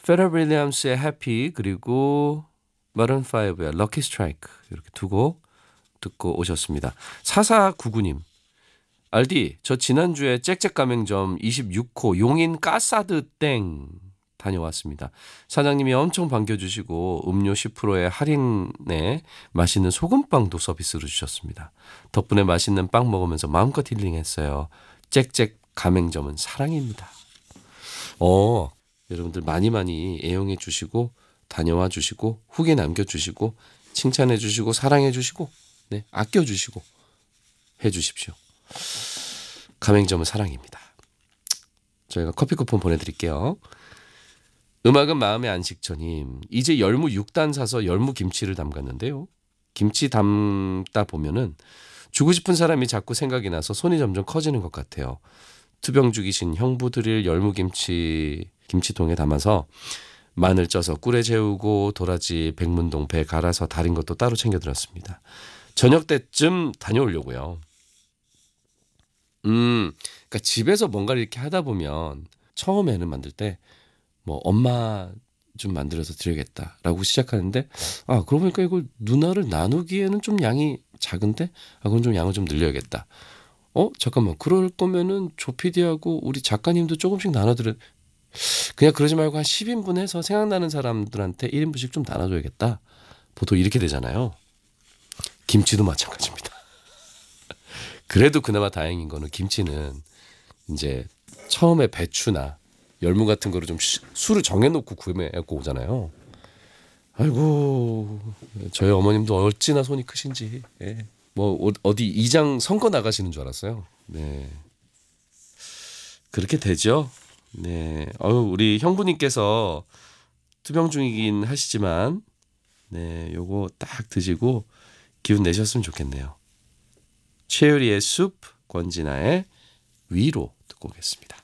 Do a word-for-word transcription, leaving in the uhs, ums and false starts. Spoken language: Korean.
페럴 윌리엄스의 해피 그리고 마룬 파이브의 럭키 스트라이크 이렇게 두 곡 듣고 오셨습니다. 사사구구 님 알디 저 지난주에 짹짹 가맹점 이십육 호 용인 까사드 땡 다녀왔습니다. 사장님이 엄청 반겨주시고 음료 십 퍼센트의 할인에 맛있는 소금빵도 서비스로 주셨습니다. 덕분에 맛있는 빵 먹으면서 마음껏 힐링했어요. 짹짹 가맹점은 사랑입니다. 어, 여러분들 많이 많이 애용해 주시고 다녀와 주시고 후기 남겨주시고 칭찬해 주시고 사랑해 주시고 네, 아껴 주시고 해 주십시오. 가맹점은 사랑입니다. 저희가 커피 쿠폰 보내드릴게요. 음악은 마음의 안식처님 이제 열무 육 단 사서 열무 김치를 담갔는데요. 김치 담다 보면은 주고 싶은 사람이 자꾸 생각이 나서 손이 점점 커지는 것 같아요. 투병 죽이신 형부 드릴 열무김치 김치통에 담아서 마늘 쪄서 꿀에 재우고 도라지 백문동 배 갈아서 달인 것도 따로 챙겨들었습니다. 저녁 때쯤 다녀오려고요. 음, 그러니까 집에서 뭔가를 이렇게 하다 보면 처음에는 만들 때 뭐 엄마 좀 만들어서 드려야겠다라고 시작하는데 아 그러고 보니까 이걸 누나를 나누기에는 좀 양이 작은데 아 그럼 좀 양을 좀 늘려야겠다. 어 잠깐만 그럴 거면은 조피디하고 우리 작가님도 조금씩 나눠드려 그냥 그러지 말고 한 십 인분 해서 생각나는 사람들한테 일 인분씩 좀 나눠줘야겠다. 보통 이렇게 되잖아요. 김치도 마찬가지입니다. 그래도 그나마 다행인 거는 김치는 이제 처음에 배추나 열무 같은 거를 좀 수를 정해놓고 구매하고 오잖아요. 아이고 저희 어머님도 어찌나 손이 크신지 예. 뭐 어디 이장 선거 나가시는 줄 알았어요. 네 그렇게 되죠. 네 어유 우리 형부님께서 투병 중이긴 하시지만 네 요거 딱 드시고 기운 내셨으면 좋겠네요. 최유리의 숲 권진아의 위로 듣고 오겠습니다.